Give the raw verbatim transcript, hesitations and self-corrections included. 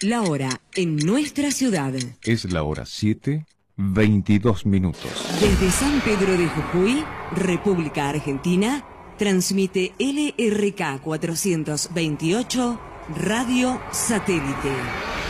La hora en nuestra ciudad. Es la hora siete, veintidós minutos. Desde San Pedro de Jujuy, República Argentina, transmite L R K cuatrocientos veintiocho Radio Satélite.